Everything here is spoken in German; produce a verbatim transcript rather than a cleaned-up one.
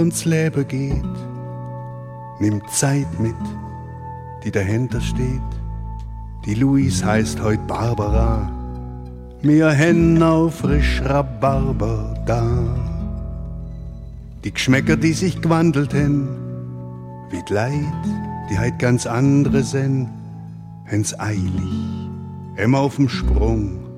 uns Leben geht, nimmt Zeit mit, die dahinter steht. Die Louise heißt heut Barbara, mir hen auf frisch Rhabarber da. Die Geschmäcker, die sich gewandelt hen, wie die Leid, die heut ganz andere sind, hen's eilig, immer auf'm Sprung,